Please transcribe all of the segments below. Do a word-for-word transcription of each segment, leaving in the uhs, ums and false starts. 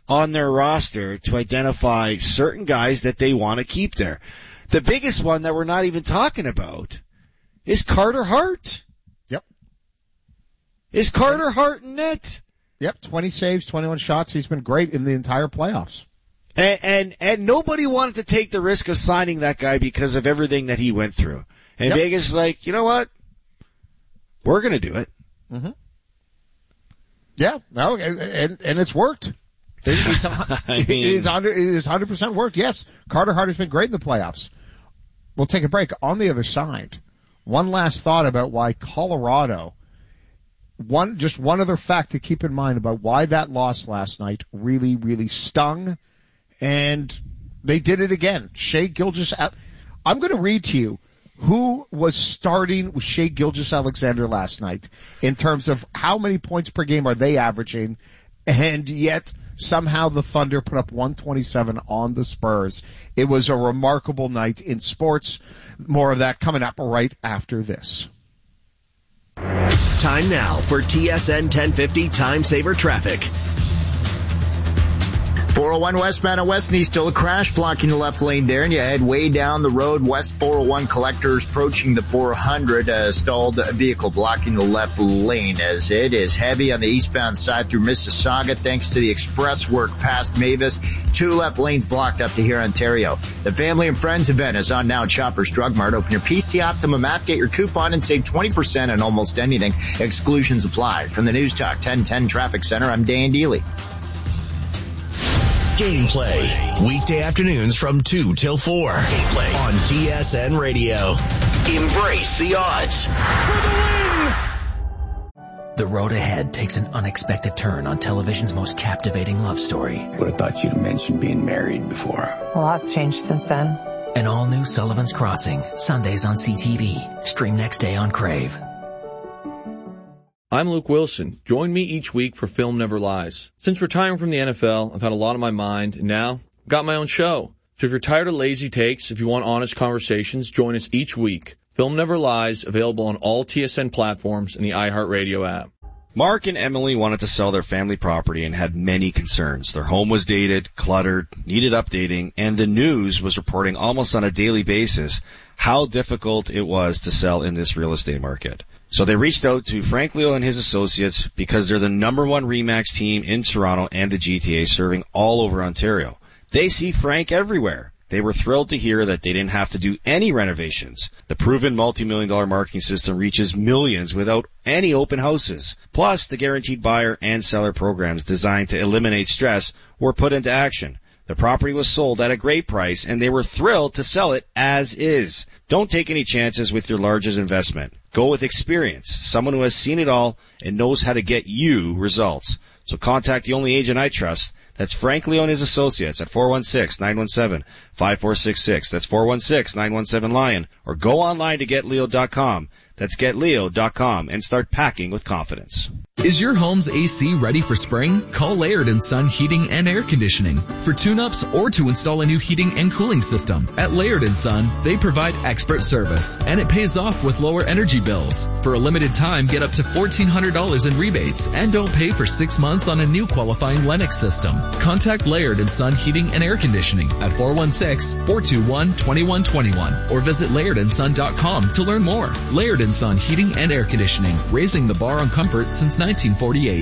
on their roster to identify certain guys that they want to keep there. The biggest one that we're not even talking about is Carter Hart. Yep. Is Carter Hart in net? Yep, twenty saves, twenty-one shots. He's been great in the entire playoffs. And, and, and nobody wanted to take the risk of signing that guy because of everything that he went through. And yep. Vegas is like, you know what? We're gonna do it. Mm-hmm. Yeah, no, and, and, and it's worked. It's, I mean, it is under, it is one hundred percent worked. Yes, Carter Hart has been great in the playoffs. We'll take a break. On the other side, one last thought about why Colorado, one, just one other fact to keep in mind about why that loss last night really, really stung. And they did it again. Shai Gilgeous, I'm going to read to you who was starting with Shai Gilgeous-Alexander last night in terms of how many points per game are they averaging, and yet somehow the Thunder put up one twenty-seven on the Spurs. It was a remarkable night in sports. More of that coming up right after this. Time now for T S N ten fifty Time Saver Traffic. four oh one westbound and West Knee, still a crash blocking the left lane there, and you head way down the road. West four oh one collectors approaching the four hundred, uh, stalled vehicle blocking the left lane as it is heavy on the eastbound side through Mississauga thanks to the express work past Mavis. Two left lanes blocked up to here, Ontario. The Family and Friends event is on now at Shoppers Drug Mart. Open your P C Optimum app, get your coupon, and save twenty percent on almost anything. Exclusions apply. From the News Talk ten ten Traffic Center, I'm Dan Deely. Gameplay, weekday afternoons from two till four. Gameplay on T S N Radio. Embrace the odds for the win! The road ahead takes an unexpected turn on television's most captivating love story. Would have thought you'd have mentioned being married before. A lot's changed since then. An all-new Sullivan's Crossing, Sundays on C T V. Stream next day on Crave. I'm Luke Wilson. Join me each week for Film Never Lies. Since retiring from the N F L, I've had a lot on my mind, and now I've got my own show. So if you're tired of lazy takes, if you want honest conversations, join us each week. Film Never Lies, available on all T S N platforms and the iHeartRadio app. Mark and Emily wanted to sell their family property and had many concerns. Their home was dated, cluttered, needed updating, and the news was reporting almost on a daily basis how difficult it was to sell in this real estate market. So they reached out to Frank Leo and his associates because they're the number one RE/MAX team in Toronto and the G T A, serving all over Ontario. They see Frank everywhere. They were thrilled to hear that they didn't have to do any renovations. The proven multi-million dollar marketing system reaches millions without any open houses. Plus, the guaranteed buyer and seller programs designed to eliminate stress were put into action. The property was sold at a great price, and they were thrilled to sell it as is. Don't take any chances with your largest investment. Go with experience, someone who has seen it all and knows how to get you results. So contact the only agent I trust. That's Frank Leo and his associates at four one six, nine one seven, five four six six. That's four one six, nine one seven, LION. Or go online to get leo dot com. That's get leo dot com and start packing with confidence. Is your home's A C ready for spring? Call Laird and Son Heating and Air Conditioning for tune-ups or to install a new heating and cooling system. At Laird and Son, they provide expert service, and it pays off with lower energy bills. For a limited time, get up to fourteen hundred dollars in rebates and don't pay for six months on a new qualifying Lennox system. Contact Laird and Son Heating and Air Conditioning at four one six, four two one, two one two one or visit laird and son dot com to learn more. Laird and Son Heating and Air Conditioning, raising the bar on comfort since nineteen forty-eight.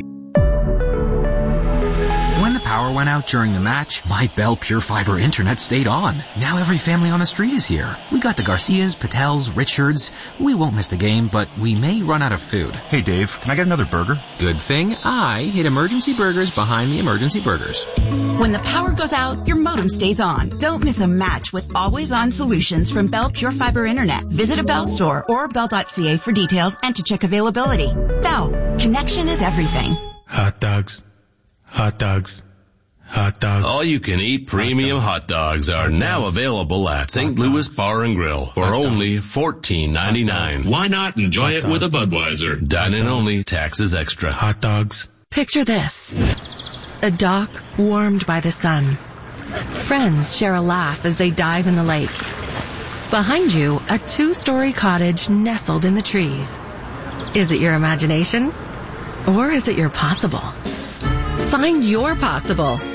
When the power went out during the match, my Bell Pure Fiber internet stayed on. Now every family on the street is here. We got the Garcias, Patels, Richards. We won't miss the game, but we may run out of food. Hey Dave, can I get another burger? Good thing I hid Emergency Burgers behind the Emergency Burgers. When the power goes out, your modem stays on. Don't miss a match with always-on solutions from Bell Pure Fiber Internet. Visit a Bell store or bell dot c a for details and to check availability. Bell, connection is everything. Hot dogs. Hot dogs. Hot dogs. All you can eat premium hot dogs are now available at Saint Louis Bar and Grill for only fourteen ninety-nine. Why not enjoy it with a Budweiser? Dine-in only, taxes extra. Hot dogs. Picture this. A dock warmed by the sun. Friends share a laugh as they dive in the lake. Behind you, a two-story cottage nestled in the trees. Is it your imagination? Or is it your possible? Find your possible